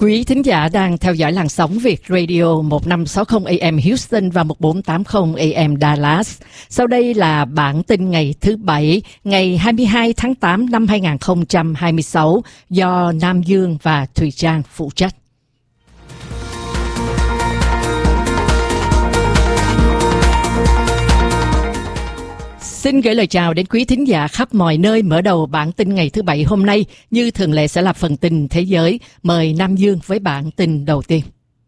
Quý thính giả đang theo dõi làn sóng Việt Radio 1560 AM Houston và 1480 AM Dallas. Sau đây là bản tin ngày thứ Bảy, ngày 22 tháng 8 năm 2026 do Nam Dương và Thùy Trang phụ trách. Xin gửi lời chào đến quý thính giả khắp mọi nơi. Mở đầu bản tin ngày thứ Bảy hôm nay, như thường lệ sẽ là phần tin thế giới. Mời Nam Dương với bản tin đầu tiên.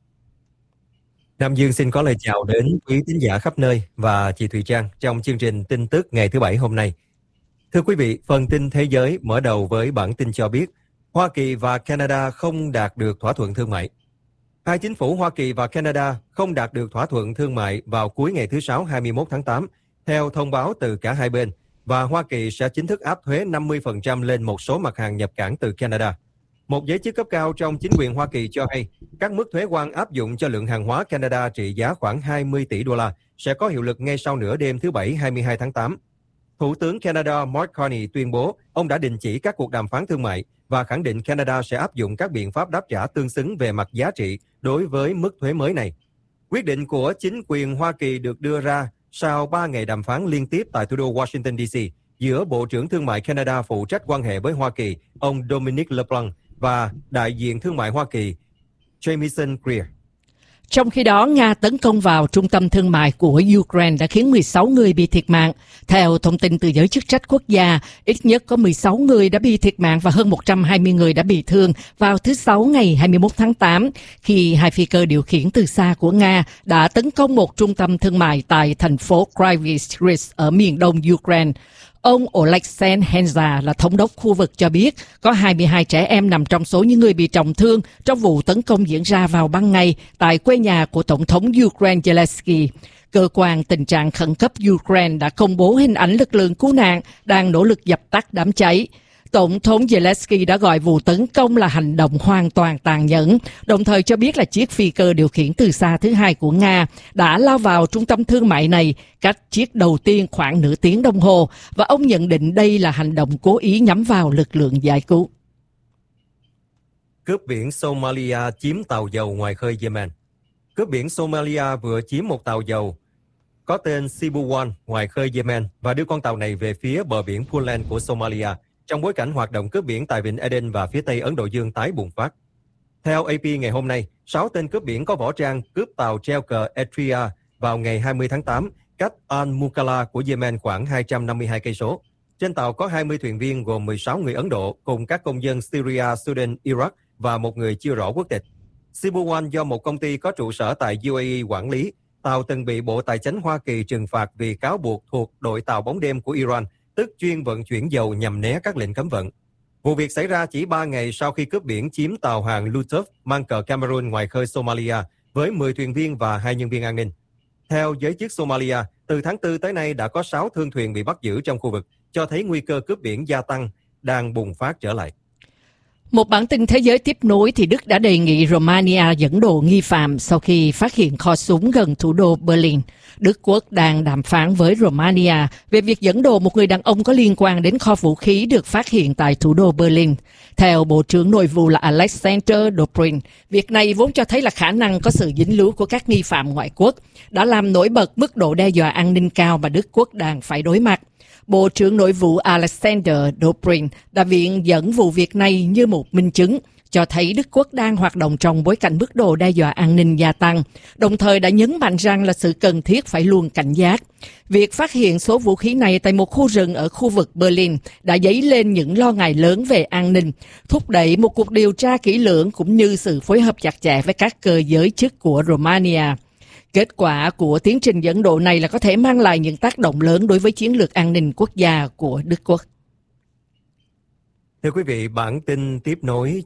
Nam Dương xin có lời chào đến quý thính giả khắp nơi và chị Thùy Trang trong chương trình tin tức ngày thứ Bảy hôm nay. Thưa quý vị, phần tin thế giới mở đầu với bản tin cho biết Hoa Kỳ và Canada không đạt được thỏa thuận thương mại. Hai chính phủ Hoa Kỳ và Canada không đạt được thỏa thuận thương mại vào cuối ngày thứ Sáu 21 tháng 8, theo thông báo từ cả hai bên, và Hoa Kỳ sẽ chính thức áp thuế 50% lên một số mặt hàng nhập cảng từ Canada. Một giới chức cấp cao trong chính quyền Hoa Kỳ cho hay các mức thuế quan áp dụng cho lượng hàng hóa Canada trị giá khoảng 20 tỷ đô la sẽ có hiệu lực ngay sau nửa đêm thứ Bảy 22 tháng 8. Thủ tướng Canada Mark Carney tuyên bố ông đã đình chỉ các cuộc đàm phán thương mại và khẳng định Canada sẽ áp dụng các biện pháp đáp trả tương xứng về mặt giá trị đối với mức thuế mới này. Quyết định của chính quyền Hoa Kỳ được đưa ra sau 3 ngày đàm phán liên tiếp tại thủ đô Washington, D.C. giữa Bộ trưởng Thương mại Canada phụ trách quan hệ với Hoa Kỳ, ông Dominic LeBlanc, và đại diện thương mại Hoa Kỳ, Jamieson Greer. Trong khi đó, Nga tấn công vào trung tâm thương mại của Ukraine đã khiến 16 người bị thiệt mạng. Theo thông tin từ giới chức trách quốc gia, ít nhất có 16 người đã bị thiệt mạng và hơn 120 người đã bị thương vào thứ Sáu ngày 21 tháng 8, khi hai phi cơ điều khiển từ xa của Nga đã tấn công một trung tâm thương mại tại thành phố Kryvyi Rih ở miền đông Ukraine. Ông Oleksandr Henza là thống đốc khu vực cho biết có 22 trẻ em nằm trong số những người bị trọng thương trong vụ tấn công diễn ra vào ban ngày tại quê nhà của Tổng thống Ukraine Zelensky. Cơ quan tình trạng khẩn cấp Ukraine đã công bố hình ảnh lực lượng cứu nạn đang nỗ lực dập tắt đám cháy. Tổng thống Zelensky đã gọi vụ tấn công là hành động hoàn toàn tàn nhẫn, đồng thời cho biết là chiếc phi cơ điều khiển từ xa thứ hai của Nga đã lao vào trung tâm thương mại này cách chiếc đầu tiên khoảng nửa tiếng đồng hồ, và ông nhận định đây là hành động cố ý nhắm vào lực lượng giải cứu. Cướp biển Somalia chiếm tàu dầu ngoài khơi Yemen. Cướp biển Somalia vừa chiếm một tàu dầu có tên Cebu One ngoài khơi Yemen và đưa con tàu này về phía bờ biển Puntland của Somalia, trong bối cảnh hoạt động cướp biển tại Vịnh Aden và phía Tây Ấn Độ Dương tái bùng phát. Theo AP ngày hôm nay, 6 tên cướp biển có võ trang cướp tàu treo cờ Eritrea vào ngày 20 tháng 8, cách Al-Mukalla của Yemen khoảng 252 cây số. Trên tàu có 20 thuyền viên gồm 16 người Ấn Độ cùng các công dân Syria, Sudan, Iraq và một người chưa rõ quốc tịch. Cebu One do một công ty có trụ sở tại UAE quản lý. Tàu từng bị Bộ Tài chính Hoa Kỳ trừng phạt vì cáo buộc thuộc đội tàu bóng đêm của Iran, tức chuyên vận chuyển dầu nhằm né các lệnh cấm vận. Vụ việc xảy ra chỉ 3 ngày sau khi cướp biển chiếm tàu hàng Lutuf mang cờ Cameroon ngoài khơi Somalia với 10 thuyền viên và 2 nhân viên an ninh. Theo giới chức Somalia, từ tháng 4 tới nay đã có 6 thương thuyền bị bắt giữ trong khu vực, cho thấy nguy cơ cướp biển gia tăng đang bùng phát trở lại. Một bản tin thế giới tiếp nối thì Đức đã đề nghị Romania dẫn độ nghi phạm sau khi phát hiện kho súng gần thủ đô Berlin. Đức Quốc đang đàm phán với Romania về việc dẫn độ một người đàn ông có liên quan đến kho vũ khí được phát hiện tại thủ đô Berlin. Theo Bộ trưởng Nội vụ là Alexander Dobrin, việc này vốn cho thấy là khả năng có sự dính líu của các nghi phạm ngoại quốc, đã làm nổi bật mức độ đe dọa an ninh cao mà Đức Quốc đang phải đối mặt. Bộ trưởng Nội vụ Alexander Dobrin đã viện dẫn vụ việc này như một minh chứng, cho thấy Đức Quốc đang hoạt động trong bối cảnh mức độ đe dọa an ninh gia tăng, đồng thời đã nhấn mạnh rằng là sự cần thiết phải luôn cảnh giác. Việc phát hiện số vũ khí này tại một khu rừng ở khu vực Berlin đã dấy lên những lo ngại lớn về an ninh, thúc đẩy một cuộc điều tra kỹ lưỡng cũng như sự phối hợp chặt chẽ với các cơ giới chức của Romania. Kết quả của tiến trình dẫn độ này là có thể mang lại những tác động lớn đối với chiến lược an ninh quốc gia của Đức Quốc. Thưa quý vị, bản tin tiếp nối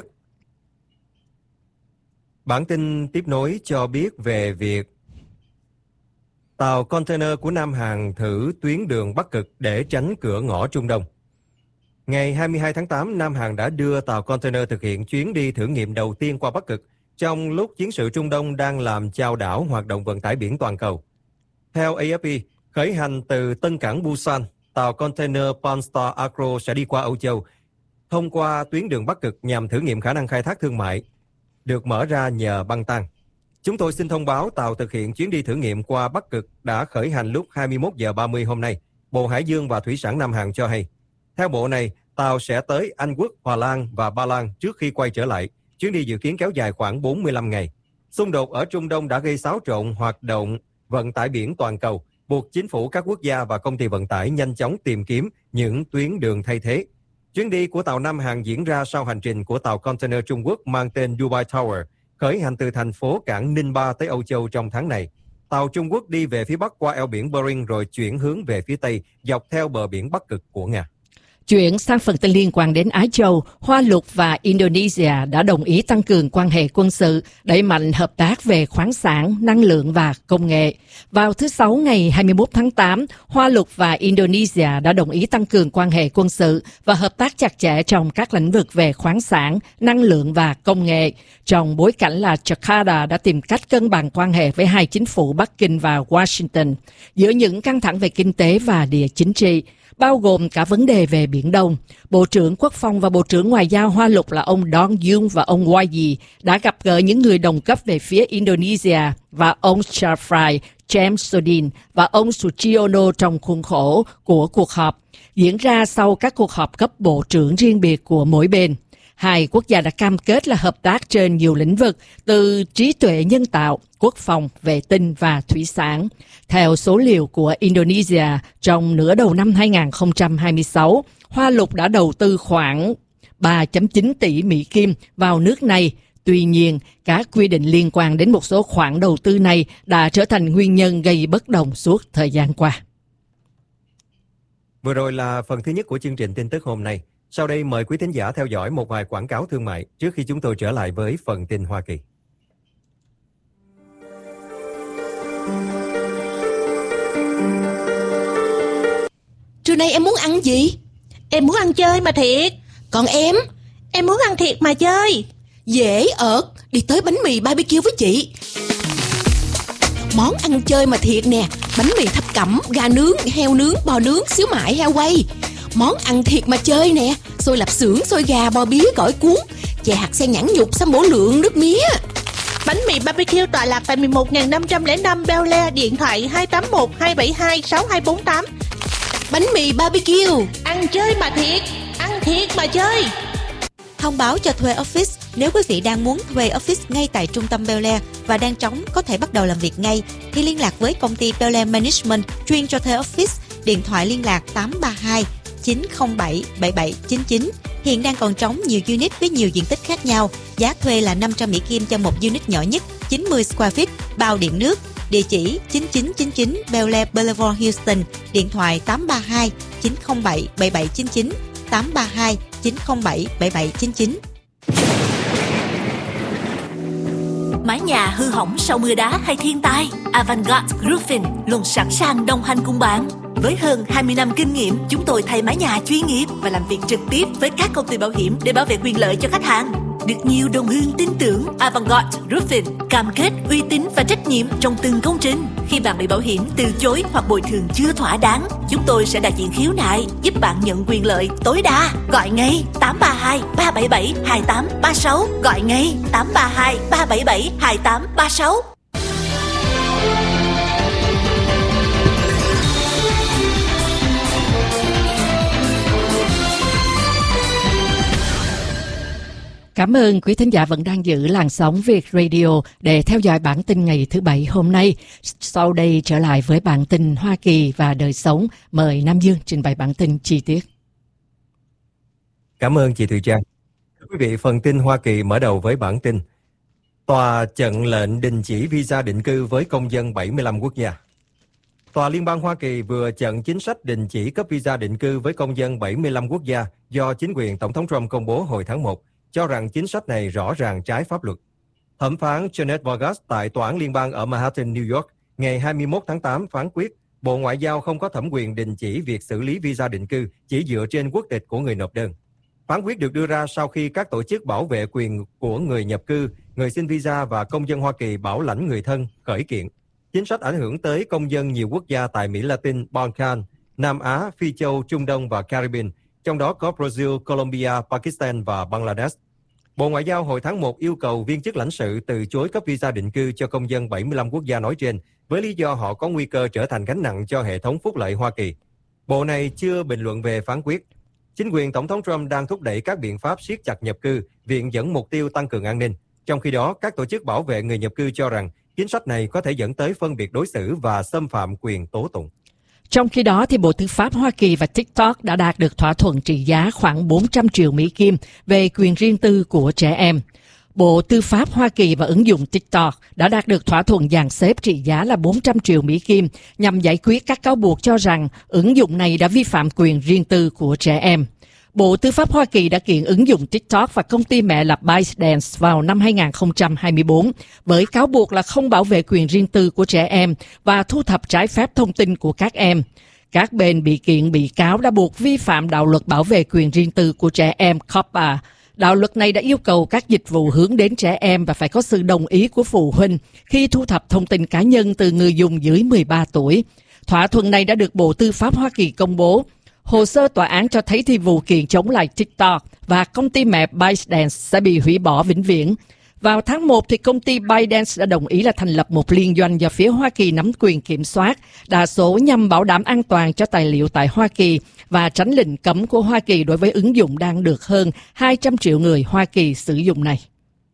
cho biết về việc tàu container của Nam Hàn thử tuyến đường Bắc Cực để tránh cửa ngõ Trung Đông. Ngày 22 tháng 8, Nam Hàn đã đưa tàu container thực hiện chuyến đi thử nghiệm đầu tiên qua Bắc Cực, trong lúc chiến sự Trung Đông đang làm chao đảo hoạt động vận tải biển toàn cầu. Theo AFP, khởi hành từ Tân cảng Busan, tàu container Panstar Agro sẽ đi qua Âu Châu, thông qua tuyến đường Bắc Cực nhằm thử nghiệm khả năng khai thác thương mại được mở ra nhờ băng tan. Chúng tôi xin thông báo tàu thực hiện chuyến đi thử nghiệm qua Bắc Cực đã khởi hành lúc 21 giờ 30 hôm nay. Bộ Hải dương và Thủy sản Nam Hàn cho hay. Theo bộ này, tàu sẽ tới Anh Quốc, Hà Lan và Ba Lan trước khi quay trở lại. Chuyến đi dự kiến kéo dài khoảng 45 ngày. Xung đột ở Trung Đông đã gây xáo trộn hoạt động vận tải biển toàn cầu, buộc chính phủ các quốc gia và công ty vận tải nhanh chóng tìm kiếm những tuyến đường thay thế. Chuyến đi của tàu Nam Hàn diễn ra sau hành trình của tàu container Trung Quốc mang tên Dubai Tower, khởi hành từ thành phố cảng Ninh Ba tới Âu Châu trong tháng này. Tàu Trung Quốc đi về phía Bắc qua eo biển Bering rồi chuyển hướng về phía Tây dọc theo bờ biển Bắc Cực của Nga. Chuyển sang phần tin liên quan đến Á Châu, Hoa Lục và Indonesia đã đồng ý tăng cường quan hệ quân sự, đẩy mạnh hợp tác về khoáng sản, năng lượng và công nghệ. Vào thứ Sáu ngày 21 tháng 8, Hoa Lục và Indonesia đã đồng ý tăng cường quan hệ quân sự và hợp tác chặt chẽ trong các lĩnh vực về khoáng sản, năng lượng và công nghệ, trong bối cảnh là Jakarta đã tìm cách cân bằng quan hệ với hai chính phủ Bắc Kinh và Washington giữa những căng thẳng về kinh tế và địa chính trị, bao gồm cả vấn đề về Biển Đông. Bộ trưởng Quốc phòng và Bộ trưởng Ngoại giao Hoa Lục là ông Dong Yung và ông Wayi đã gặp gỡ những người đồng cấp về phía Indonesia và ông Chafrai Jamsudin và ông Suchiono trong khuôn khổ của cuộc họp diễn ra sau các cuộc họp cấp bộ trưởng riêng biệt của mỗi bên. Hai quốc gia đã cam kết là hợp tác trên nhiều lĩnh vực, từ trí tuệ nhân tạo, quốc phòng, vệ tinh và thủy sản. Theo số liệu của Indonesia, trong nửa đầu năm 2026, Hoa Lục đã đầu tư khoảng 3,9 tỷ Mỹ Kim vào nước này. Tuy nhiên, các quy định liên quan đến một số khoản đầu tư này đã trở thành nguyên nhân gây bất đồng suốt thời gian qua. Vừa rồi là phần thứ nhất của chương trình tin tức hôm nay. Sau đây mời quý thính giả theo dõi một vài quảng cáo thương mại trước khi chúng tôi trở lại với phần tin Hoa Kỳ. Trưa nay em muốn ăn gì? Em muốn ăn chơi mà thiệt. Còn em muốn ăn thiệt mà chơi. Dễ ợt, đi tới bánh mì BBQ với chị. Món ăn chơi mà thiệt nè, bánh mì thập cẩm, gà nướng, heo nướng, bò nướng, xíu mại, heo quay. Món ăn thiệt mà chơi nè, xôi lạp xưởng, xôi gà, bò bía, gỏi cuốn, chè hạt sen nhãn nhục, sâm bổ lượng, nước mía. Bánh mì BBQ tọa lạc tại 11.505 Bel Air, điện thoại 281-272-6248. Bánh mì BBQ, ăn chơi mà thiệt mà chơi. Thông báo cho thuê office. Nếu quý vị đang muốn thuê office ngay tại trung tâm Bel Air và đang trống có thể bắt đầu làm việc ngay, thì liên lạc với công ty Bel Air Management chuyên cho thuê office. Điện thoại liên lạc 832 907 7799. Hiện đang còn trống nhiều unit với nhiều diện tích khác nhau. Giá thuê là 500 Mỹ Kim cho một unit nhỏ nhất, 90 square feet, bao điện nước. Địa chỉ 9999 Bel Air Boulevard, Houston. Điện thoại 832 907 7799, 832 907 7799. Mái nhà hư hỏng sau mưa đá hay thiên tai, Avantgarde Roofing luôn sẵn sàng đồng hành cùng bạn. Với hơn 20 năm kinh nghiệm, chúng tôi thay mái nhà chuyên nghiệp và làm việc trực tiếp với các công ty bảo hiểm để bảo vệ quyền lợi cho khách hàng. Được nhiều đồng hương tin tưởng, Avantgarde Roofing cam kết uy tín và trách nhiệm trong từng công trình. Khi bạn bị bảo hiểm từ chối hoặc bồi thường chưa thỏa đáng, chúng tôi sẽ đại diện khiếu nại, giúp bạn nhận quyền lợi tối đa. Gọi ngay 832 377 2836. Gọi ngay 832 377 2836. Cảm ơn quý thính giả vẫn đang giữ làn sóng Việt Radio để theo dõi bản tin ngày thứ Bảy hôm nay. Sau đây trở lại với bản tin Hoa Kỳ và đời sống. Mời Nam Dương trình bày bản tin chi tiết. Cảm ơn chị Thùy Trang. Thưa quý vị, phần tin Hoa Kỳ mở đầu với bản tin. Tòa chặn lệnh đình chỉ visa định cư với công dân 75 quốc gia. Tòa Liên bang Hoa Kỳ vừa chặn chính sách đình chỉ cấp visa định cư với công dân 75 quốc gia do chính quyền Tổng thống Trump công bố hồi tháng 1, cho rằng chính sách này rõ ràng trái pháp luật. Thẩm phán Janet Vargas tại Tòa án Liên bang ở Manhattan, New York, ngày 21 tháng 8 phán quyết Bộ Ngoại giao không có thẩm quyền đình chỉ việc xử lý visa định cư chỉ dựa trên quốc tịch của người nộp đơn. Phán quyết được đưa ra sau khi các tổ chức bảo vệ quyền của người nhập cư, người xin visa và công dân Hoa Kỳ bảo lãnh người thân khởi kiện. Chính sách ảnh hưởng tới công dân nhiều quốc gia tại Mỹ Latin, Balkan, Nam Á, Phi Châu, Trung Đông và Caribbean, trong đó có Brazil, Colombia, Pakistan và Bangladesh. Bộ Ngoại giao hồi tháng 1 yêu cầu viên chức lãnh sự từ chối cấp visa định cư cho công dân 75 quốc gia nói trên với lý do họ có nguy cơ trở thành gánh nặng cho hệ thống phúc lợi Hoa Kỳ. Bộ này chưa bình luận về phán quyết. Chính quyền Tổng thống Trump đang thúc đẩy các biện pháp siết chặt nhập cư, viện dẫn mục tiêu tăng cường an ninh. Trong khi đó, các tổ chức bảo vệ người nhập cư cho rằng chính sách này có thể dẫn tới phân biệt đối xử và xâm phạm quyền tố tụng. Trong khi đó, thì Bộ Tư pháp Hoa Kỳ và TikTok đã đạt được thỏa thuận trị giá khoảng 400 triệu Mỹ Kim về quyền riêng tư của trẻ em. Bộ Tư pháp Hoa Kỳ và ứng dụng TikTok đã đạt được thỏa thuận dàn xếp trị giá là 400 triệu Mỹ Kim nhằm giải quyết các cáo buộc cho rằng ứng dụng này đã vi phạm quyền riêng tư của trẻ em. Bộ Tư pháp Hoa Kỳ đã kiện ứng dụng TikTok và công ty mẹ là ByteDance vào năm 2024 với cáo buộc là không bảo vệ quyền riêng tư của trẻ em và thu thập trái phép thông tin của các em. Các bên bị kiện bị cáo đã buộc vi phạm đạo luật bảo vệ quyền riêng tư của trẻ em COPPA. Đạo luật này đã yêu cầu các dịch vụ hướng đến trẻ em và phải có sự đồng ý của phụ huynh khi thu thập thông tin cá nhân từ người dùng dưới 13 tuổi. Thỏa thuận này đã được Bộ Tư pháp Hoa Kỳ công bố. Hồ sơ tòa án cho thấy thì vụ kiện chống lại TikTok và công ty mẹ ByteDance sẽ bị hủy bỏ vĩnh viễn. Vào tháng 1, thì công ty ByteDance đã đồng ý là thành lập một liên doanh do phía Hoa Kỳ nắm quyền kiểm soát, đa số nhằm bảo đảm an toàn cho tài liệu tại Hoa Kỳ và tránh lệnh cấm của Hoa Kỳ đối với ứng dụng đang được hơn 200 triệu người Hoa Kỳ sử dụng này.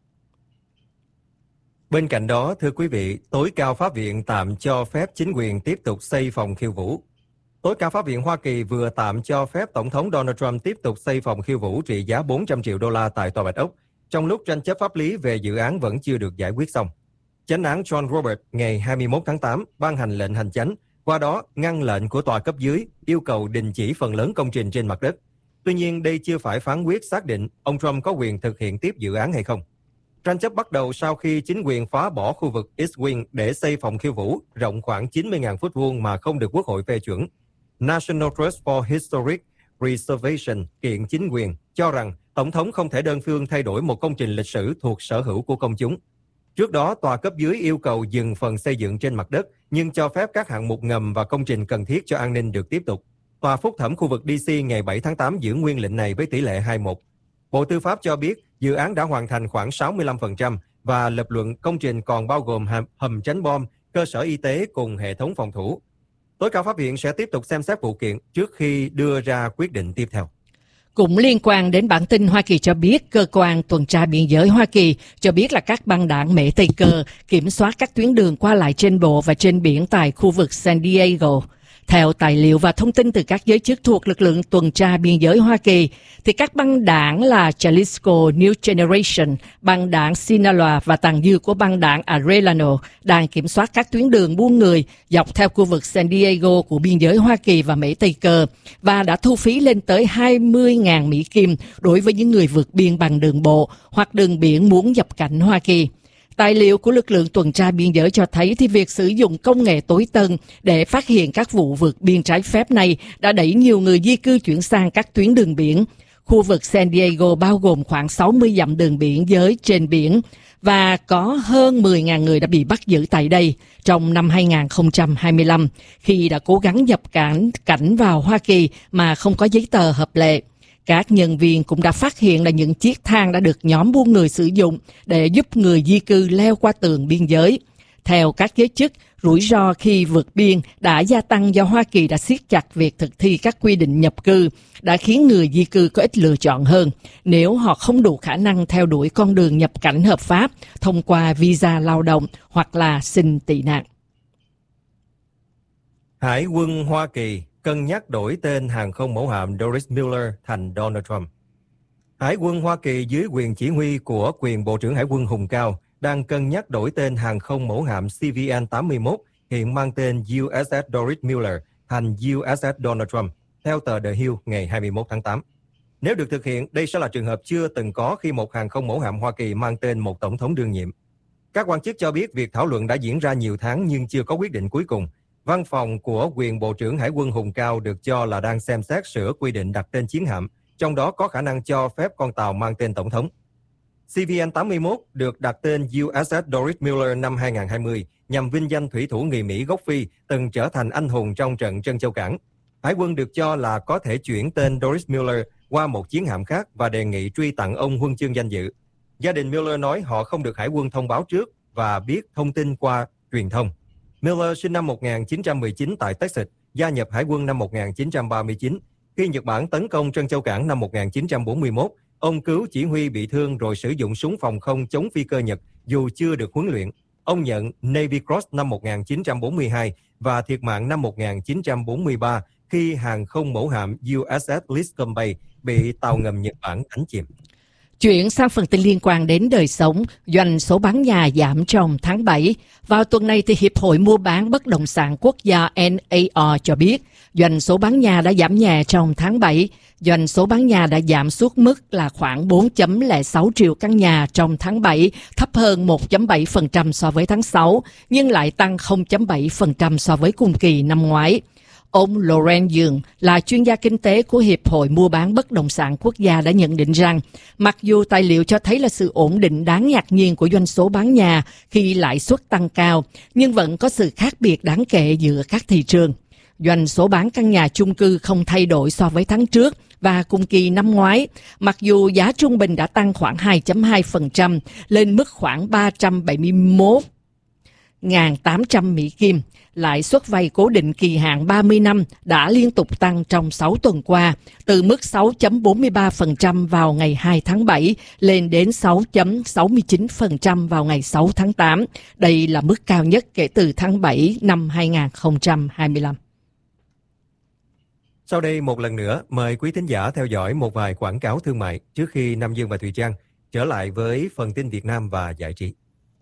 Bên cạnh đó, thưa quý vị, tối cao pháp viện tạm cho phép chính quyền tiếp tục xây phòng khiêu vũ. Tối cao pháp viện Hoa Kỳ vừa tạm cho phép Tổng thống Donald Trump tiếp tục xây phòng khiêu vũ trị giá 400 triệu đô la tại Tòa Bạch Ốc, trong lúc tranh chấp pháp lý về dự án vẫn chưa được giải quyết xong. Chánh án John Roberts ngày 21 tháng 8 ban hành lệnh hành chánh, qua đó ngăn lệnh của tòa cấp dưới yêu cầu đình chỉ phần lớn công trình trên mặt đất. Tuy nhiên, đây chưa phải phán quyết xác định ông Trump có quyền thực hiện tiếp dự án hay không. Tranh chấp bắt đầu sau khi chính quyền phá bỏ khu vực East Wing để xây phòng khiêu vũ rộng khoảng 90.000 phút vuông mà không được Quốc hội phê chuẩn. National Trust for Historic Preservation kiện chính quyền cho rằng Tổng thống không thể đơn phương thay đổi một công trình lịch sử thuộc sở hữu của công chúng. Trước đó, tòa cấp dưới yêu cầu dừng phần xây dựng trên mặt đất, nhưng cho phép các hạng mục ngầm và công trình cần thiết cho an ninh được tiếp tục. Tòa phúc thẩm khu vực DC ngày 7 tháng 8 giữ nguyên lệnh này với tỷ lệ 2-1. Bộ Tư pháp cho biết dự án đã hoàn thành khoảng 65% và lập luận công trình còn bao gồm hầm tránh bom, cơ sở y tế cùng hệ thống phòng thủ. Tối cao pháp viện sẽ tiếp tục xem xét vụ kiện trước khi đưa ra quyết định tiếp theo. Cũng liên quan đến bản tin, Hoa Kỳ cho biết cơ quan tuần tra biên giới Hoa Kỳ cho biết là các băng đảng Mễ Tây Cơ kiểm soát các tuyến đường qua lại trên bộ và trên biển tại khu vực San Diego. Theo tài liệu và thông tin từ các giới chức thuộc lực lượng tuần tra biên giới Hoa Kỳ, thì các băng đảng là Jalisco New Generation, băng đảng Sinaloa và tàn dư của băng đảng Arellano đang kiểm soát các tuyến đường buôn người dọc theo khu vực San Diego của biên giới Hoa Kỳ và Mễ Tây Cơ và đã thu phí lên tới 20.000 Mỹ Kim đối với những người vượt biên bằng đường bộ hoặc đường biển muốn nhập cảnh Hoa Kỳ. Tài liệu của lực lượng tuần tra biên giới cho thấy thì việc sử dụng công nghệ tối tân để phát hiện các vụ vượt biên trái phép này đã đẩy nhiều người di cư chuyển sang các tuyến đường biển. Khu vực San Diego bao gồm khoảng 60 dặm đường biển giới trên biển và có hơn 10.000 người đã bị bắt giữ tại đây trong năm 2025 khi đã cố gắng nhập cảnh vào Hoa Kỳ mà không có giấy tờ hợp lệ. Các nhân viên cũng đã phát hiện là những chiếc thang đã được nhóm buôn người sử dụng để giúp người di cư leo qua tường biên giới. Theo các giới chức, rủi ro khi vượt biên đã gia tăng do Hoa Kỳ đã siết chặt việc thực thi các quy định nhập cư, đã khiến người di cư có ít lựa chọn hơn nếu họ không đủ khả năng theo đuổi con đường nhập cảnh hợp pháp thông qua visa lao động hoặc là xin tị nạn. Hải quân Hoa Kỳ cân nhắc đổi tên hàng không mẫu hạm Doris Miller thành Donald Trump. Hải quân Hoa Kỳ dưới quyền chỉ huy của quyền Bộ trưởng Hải quân Hùng Cao đang cân nhắc đổi tên hàng không mẫu hạm CVN-81 hiện mang tên USS Doris Miller thành USS Donald Trump, theo tờ The Hill ngày 21 tháng 8. Nếu được thực hiện, đây sẽ là trường hợp chưa từng có khi một hàng không mẫu hạm Hoa Kỳ mang tên một tổng thống đương nhiệm. Các quan chức cho biết việc thảo luận đã diễn ra nhiều tháng nhưng chưa có quyết định cuối cùng. Văn phòng của quyền Bộ trưởng Hải quân Hùng Cao được cho là đang xem xét sửa quy định đặt tên chiến hạm, trong đó có khả năng cho phép con tàu mang tên tổng thống. CVN-81 được đặt tên USS Doris Miller năm 2020 nhằm vinh danh thủy thủ người Mỹ gốc Phi từng trở thành anh hùng trong trận Trân Châu Cảng. Hải quân được cho là có thể chuyển tên Doris Miller qua một chiến hạm khác và đề nghị truy tặng ông huân chương danh dự. Gia đình Miller nói họ không được hải quân thông báo trước và biết thông tin qua truyền thông. Miller sinh năm 1919 tại Texas, gia nhập hải quân năm 1939. Khi Nhật Bản tấn công Trân Châu Cảng năm 1941, ông cứu chỉ huy bị thương rồi sử dụng súng phòng không chống phi cơ Nhật dù chưa được huấn luyện. Ông nhận Navy Cross năm 1942 và thiệt mạng năm 1943 khi hàng không mẫu hạm USS Lipscomb Bay bị tàu ngầm Nhật Bản đánh chìm. Chuyển sang phần tin liên quan đến đời sống, doanh số bán nhà giảm trong tháng 7. Vào tuần này, thì Hiệp hội Mua bán Bất động sản Quốc gia NAR cho biết, doanh số bán nhà đã giảm nhẹ trong tháng 7. Doanh số bán nhà đã giảm xuống mức là khoảng 4.06 triệu căn nhà trong tháng 7, thấp hơn 1.7% so với tháng 6, nhưng lại tăng 0.7% so với cùng kỳ năm ngoái. Ông Laurent Dương là chuyên gia kinh tế của Hiệp hội Mua bán Bất động sản Quốc gia đã nhận định rằng, mặc dù tài liệu cho thấy là sự ổn định đáng ngạc nhiên của doanh số bán nhà khi lãi suất tăng cao, nhưng vẫn có sự khác biệt đáng kể giữa các thị trường. Doanh số bán căn nhà chung cư không thay đổi so với tháng trước và cùng kỳ năm ngoái, mặc dù giá trung bình đã tăng khoảng 2.2% lên mức khoảng 371.800 Mỹ Kim. Lãi suất vay cố định kỳ hạn 30 năm đã liên tục tăng trong 6 tuần qua, từ mức 6.43% vào ngày 2 tháng 7 lên đến 6.69% vào ngày 6 tháng 8. Đây là mức cao nhất kể từ tháng 7 năm 2025. Sau đây một lần nữa, mời quý thính giả theo dõi một vài quảng cáo thương mại trước khi Nam Dương và Thùy Trang trở lại với phần tin Việt Nam và giải trí.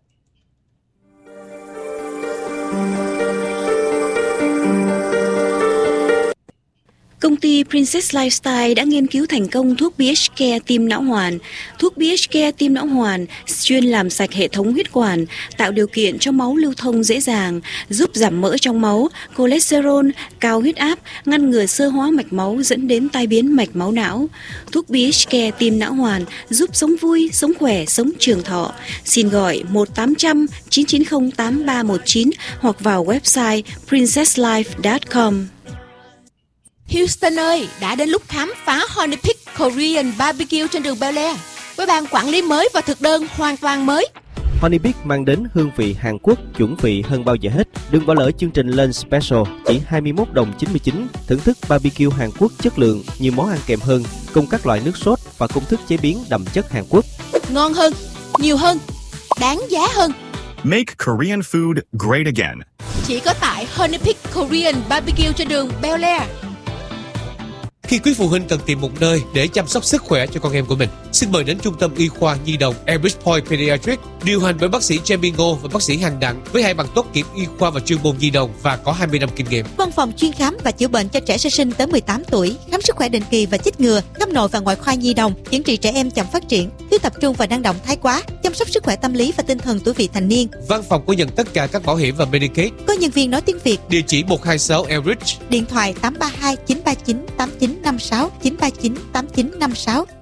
Công ty Princess Lifestyle đã nghiên cứu thành công thuốc BH Care tim não hoàn. Thuốc BH Care tim não hoàn chuyên làm sạch hệ thống huyết quản, tạo điều kiện cho máu lưu thông dễ dàng, giúp giảm mỡ trong máu, cholesterol, cao huyết áp, ngăn ngừa xơ hóa mạch máu dẫn đến tai biến mạch máu não. Thuốc BH Care tim não hoàn giúp sống vui, sống khỏe, sống trường thọ. Xin gọi 1-800-990-8319 hoặc vào website princesslife.com. Houston ơi, đã đến lúc khám phá Honey Peak Korean Barbecue trên đường Bel Air với ban quản lý mới và thực đơn hoàn toàn mới. Honey Peak mang đến hương vị Hàn Quốc chuẩn vị hơn bao giờ hết. Đừng bỏ lỡ chương trình Lunch Special chỉ 21 đồng 99. Thưởng thức barbecue Hàn Quốc chất lượng, nhiều món ăn kèm hơn, cùng các loại nước sốt và công thức chế biến đậm chất Hàn Quốc. Ngon hơn, nhiều hơn, đáng giá hơn. Make Korean food great again. Chỉ có tại Honey Peak Korean Barbecue trên đường Bel Air. Khi quý phụ huynh cần tìm một nơi để chăm sóc sức khỏe cho con em của mình, xin mời đến Trung tâm Y khoa Nhi đồng Elbridge Point Pediatrics, điều hành bởi bác sĩ Jamie Ngô và bác sĩ Hằng Đặng với 2 bằng tốt nghiệp y khoa và chuyên môn nhi đồng và có 20 năm kinh nghiệm. Văn phòng chuyên khám và chữa bệnh cho trẻ sơ sinh tới 18 tuổi, khám sức khỏe định kỳ và chích ngừa, khám nội và ngoại khoa nhi đồng, chẩn trị trẻ em chậm phát triển, thiếu tập trung và năng động thái quá, chăm sóc sức khỏe tâm lý và tinh thần tuổi vị thành niên. Văn phòng có nhận tất cả các bảo hiểm và Medicaid. Có nhân viên nói tiếng Việt. Địa chỉ 126 Elbridge. Điện thoại 832 939 8956 939 8956.